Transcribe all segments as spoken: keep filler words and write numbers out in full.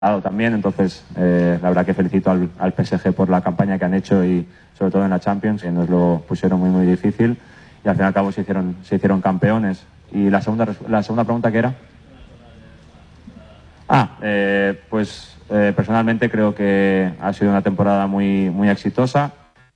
también, entonces eh, la verdad que felicito al, al P S G por la campaña que han hecho y sobre todo en la Champions, que nos lo pusieron muy muy difícil y al fin y al cabo se hicieron, se hicieron campeones. Y la segunda, la segunda pregunta, ¿qué era? Ah, eh, pues eh, personalmente creo que ha sido una temporada muy, muy exitosa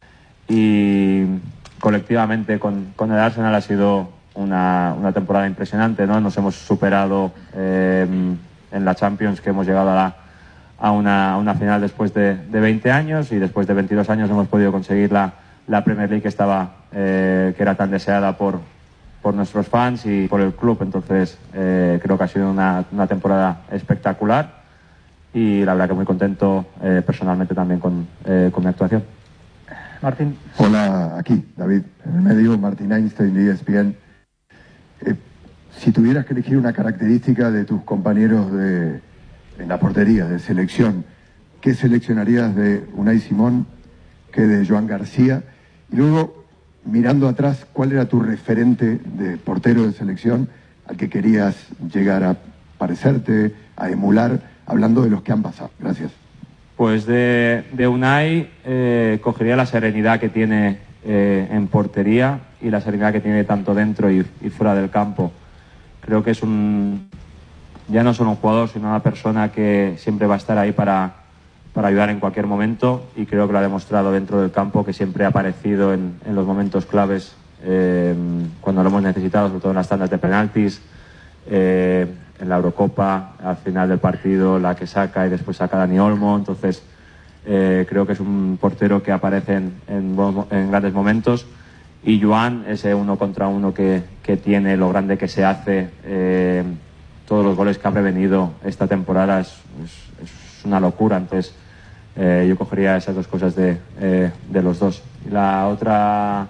y colectivamente con, con el Arsenal ha sido una, una temporada impresionante, ¿no? Nos hemos superado eh, en la Champions, que hemos llegado a, la, a, una, a una final después de, de veinte años y después de veintidós años hemos podido conseguir la, la Premier League que, estaba, eh, que era tan deseada por, por nuestros fans y por el club. Entonces eh, creo que ha sido una, una temporada espectacular y la verdad que muy contento eh, personalmente también con, eh, con mi actuación. Martín. Hola, aquí, David. En el medio, Martín Einstein de E S P N. Eh, si tuvieras que elegir una característica de tus compañeros de, en la portería, de selección, ¿qué seleccionarías de Unai Simón, qué de Joan García? Y luego, mirando atrás, ¿cuál era tu referente de portero de selección al que querías llegar a parecerte, a emular, hablando de los que han pasado? Gracias. Pues de, de Unai eh, cogería la serenidad que tiene eh, en portería y la serenidad que tiene tanto dentro y, y fuera del campo. Creo que es un, ya no solo un jugador, sino una persona que siempre va a estar ahí para, para ayudar en cualquier momento y creo que lo ha demostrado dentro del campo, que siempre ha aparecido en, en los momentos claves eh, cuando lo hemos necesitado, sobre todo en las tandas de penaltis, eh, en la Eurocopa, al final del partido, la que saca y después saca Dani Olmo. Entonces eh, creo que es un portero que aparece en, en, en grandes momentos. Y Joan, ese uno contra uno que, que tiene, lo grande que se hace, eh, todos los goles que ha prevenido esta temporada es, es, es una locura. Entonces eh, yo cogería esas dos cosas de, eh, de los dos. Y la otra...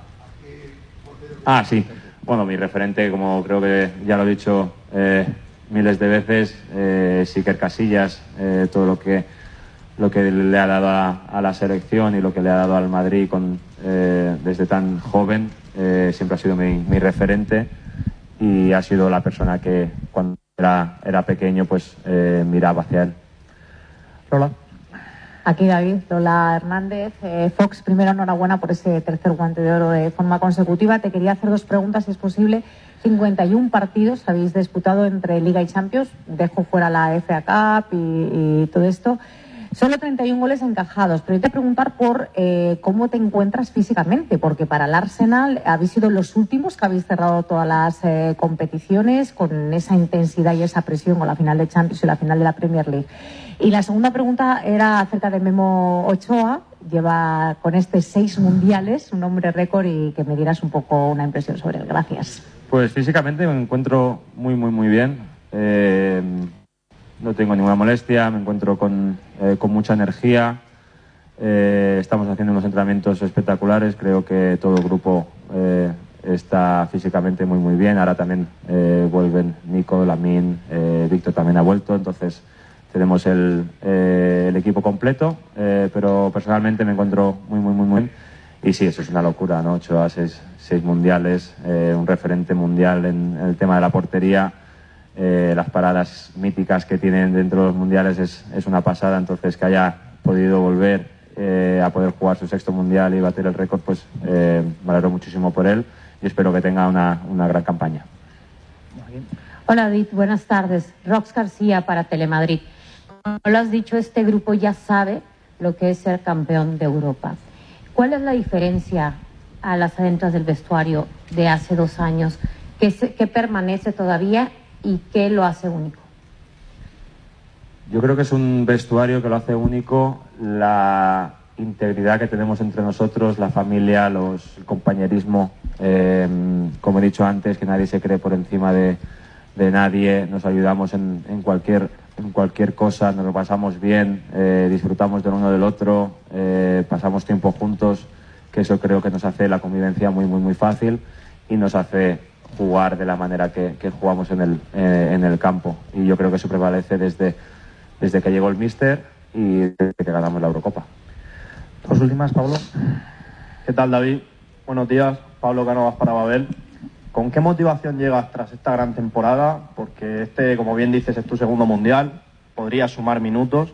Ah, sí. Bueno, mi referente, como creo que ya lo he dicho eh, miles de veces, eh, es Iker Casillas, eh, todo lo que lo que le ha dado a, a la selección y lo que le ha dado al Madrid con, eh, desde tan joven, eh, siempre ha sido mi, mi referente y ha sido la persona que cuando era, era pequeño pues eh, miraba hacia él. Lola. Aquí David, Lola Hernández. Eh, Fox, primero enhorabuena por ese tercer guante de oro de forma consecutiva. Te quería hacer dos preguntas, si es posible. cincuenta y uno partidos habéis disputado entre Liga y Champions. Dejo fuera la F A Cup y, y todo esto. Solo treinta y uno goles encajados, pero yo te voy a preguntar por eh, cómo te encuentras físicamente, porque para el Arsenal habéis sido los últimos que habéis cerrado todas las eh, competiciones con esa intensidad y esa presión con la final de Champions y la final de la Premier League. Y la segunda pregunta era acerca de Memo Ochoa. Lleva con este seis mundiales, un hombre récord, y que me dieras un poco una impresión sobre él. Gracias. Pues físicamente me encuentro muy, muy, muy bien. Eh... No tengo ninguna molestia, me encuentro con, eh, con mucha energía. Eh, estamos haciendo unos entrenamientos espectaculares. Creo que todo el grupo eh, está físicamente muy muy bien. Ahora también eh, vuelven Nico, Lamine, eh, Víctor también ha vuelto. Entonces tenemos el, eh, el equipo completo. Eh, pero personalmente me encuentro muy muy muy muy bien. Y sí, eso es una locura, ¿no? Ocho a seis, seis mundiales, eh, un referente mundial en, en el tema de la portería. Eh, las paradas míticas que tienen dentro de los mundiales es, es una pasada. Entonces que haya podido volver eh, a poder jugar su sexto mundial y bater el récord, pues eh, me alegro muchísimo por él y espero que tenga una, una gran campaña. Hola David, buenas tardes. Rox García para Telemadrid. Como lo has dicho, este grupo ya sabe lo que es ser campeón de Europa. ¿Cuál es la diferencia a las adentras del vestuario de hace dos años? ¿Qué, se, qué permanece todavía y qué lo hace único? Yo creo que es un vestuario que lo hace único la integridad que tenemos entre nosotros, la familia, los, el compañerismo. Eh, como he dicho antes, que nadie se cree por encima de, de nadie. Nos ayudamos en, en, cualquier, en cualquier cosa, nos lo pasamos bien, eh, disfrutamos del uno del otro, eh, pasamos tiempo juntos, que eso creo que nos hace la convivencia muy, muy, muy fácil y nos hace jugar de la manera que, que jugamos en el, eh, en el campo. Y yo creo que eso prevalece desde, desde que llegó el míster y desde que ganamos la Eurocopa. Dos últimas, Pablo. ¿Qué tal, David? Buenos días, Pablo Cánovas para Babel. ¿Con qué motivación llegas tras esta gran temporada? Porque este, como bien dices, es tu segundo mundial. podría sumar minutos.